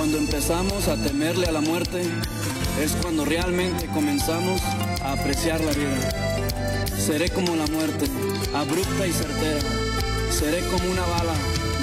Cuando empezamos a temerle a la muerte, es cuando realmente comenzamos a apreciar la vida. Seré como la muerte, abrupta y certera. Seré como una bala